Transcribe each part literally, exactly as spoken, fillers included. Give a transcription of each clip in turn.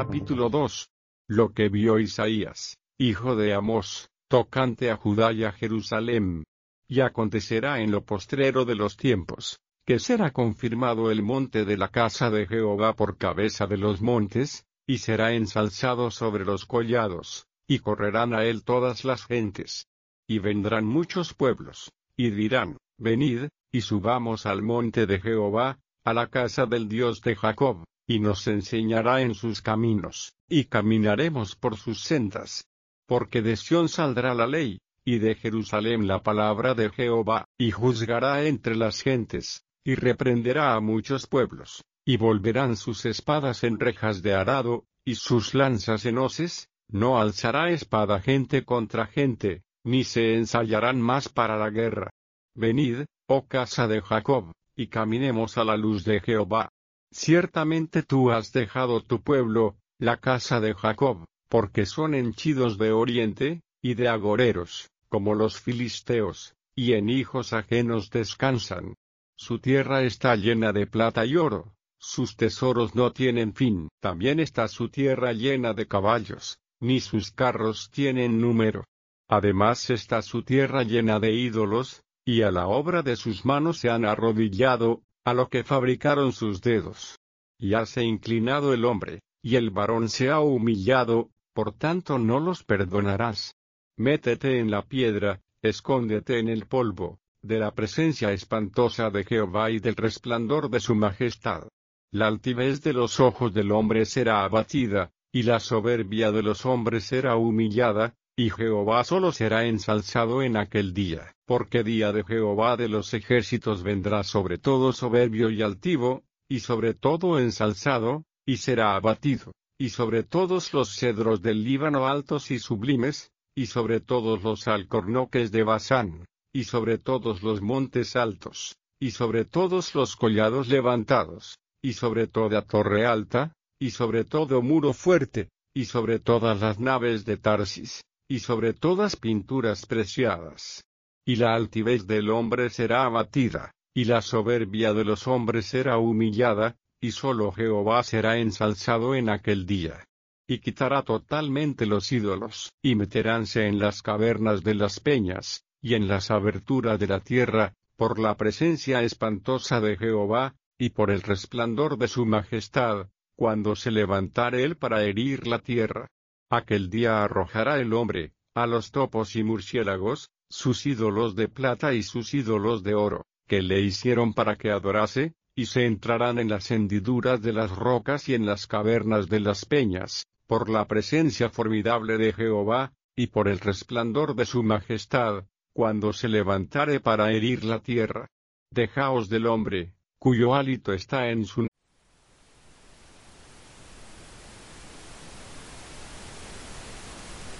Capítulo dos. Lo que vio Isaías, hijo de Amós, tocante a Judá y a Jerusalén. Y acontecerá en lo postrero de los tiempos, que será confirmado el monte de la casa de Jehová por cabeza de los montes, y será ensalzado sobre los collados, y correrán a él todas las gentes. Y vendrán muchos pueblos, y dirán, venid, y subamos al monte de Jehová, a la casa del Dios de Jacob, y nos enseñará en sus caminos, y caminaremos por sus sendas. Porque de Sión saldrá la ley, y de Jerusalén la palabra de Jehová, y juzgará entre las gentes, y reprenderá a muchos pueblos, y volverán sus espadas en rejas de arado, y sus lanzas en hoces. No alzará espada gente contra gente, ni se ensayarán más para la guerra. Venid, oh casa de Jacob, y caminemos a la luz de Jehová. Ciertamente tú has dejado tu pueblo, la casa de Jacob, porque son henchidos de oriente, y de agoreros, como los filisteos, y en hijos ajenos descansan. Su tierra está llena de plata y oro, sus tesoros no tienen fin. También está su tierra llena de caballos, ni sus carros tienen número. Además está su tierra llena de ídolos, y a la obra de sus manos se han arrodillado, a lo que fabricaron sus dedos. Y hase inclinado el hombre, y el varón se ha humillado, por tanto no los perdonarás. Métete en la piedra, escóndete en el polvo, de la presencia espantosa de Jehová y del resplandor de su majestad. La altivez de los ojos del hombre será abatida, y la soberbia de los hombres será humillada, y Jehová solo será ensalzado en aquel día, porque día de Jehová de los ejércitos vendrá sobre todo soberbio y altivo, y sobre todo ensalzado, y será abatido, y sobre todos los cedros del Líbano altos y sublimes, y sobre todos los alcornoques de Basán, y sobre todos los montes altos, y sobre todos los collados levantados, y sobre toda torre alta, y sobre todo muro fuerte, y sobre todas las naves de Tarsis, y sobre todas pinturas preciadas. Y la altivez del hombre será abatida, y la soberbia de los hombres será humillada, y sólo Jehová será ensalzado en aquel día. Y quitará totalmente los ídolos, y meteránse en las cavernas de las peñas, y en las aberturas de la tierra, por la presencia espantosa de Jehová, y por el resplandor de su majestad, cuando se levantare él para herir la tierra. Aquel día arrojará el hombre, a los topos y murciélagos, sus ídolos de plata y sus ídolos de oro, que le hicieron para que adorase, y se entrarán en las hendiduras de las rocas y en las cavernas de las peñas, por la presencia formidable de Jehová, y por el resplandor de su majestad, cuando se levantare para herir la tierra. Dejaos del hombre, cuyo hálito está en su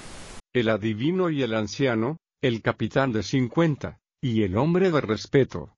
el adivino y el anciano, el capitán de cincuenta, y el hombre de respeto,